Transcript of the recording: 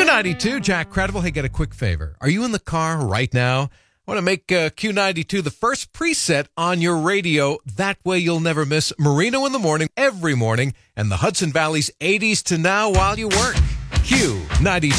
Q92, Jack Credible. Hey, get a quick favor. Are you in the car right now? I want to make Q92 the first preset on your radio. That way you'll never miss Marino in the Morning every morning and the Hudson Valley's 80s to now while you work. Q92.